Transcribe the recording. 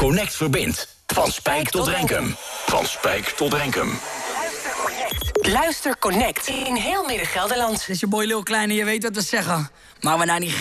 Connect verbindt. Van Spijk tot Renkum. Van Spijk tot Renkum. Luister Connect in heel Midden-Gelderland. Dit is je boy Lil Kleine, je weet wat we zeggen. Maar we naar die